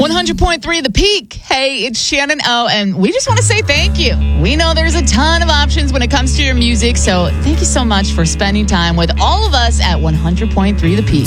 100.3 The Peak. Hey, it's Shannon O, and we just want to say thank you. We know there's a ton of options when it comes to your music, so thank you so much for spending time with all of us at 100.3 The Peak.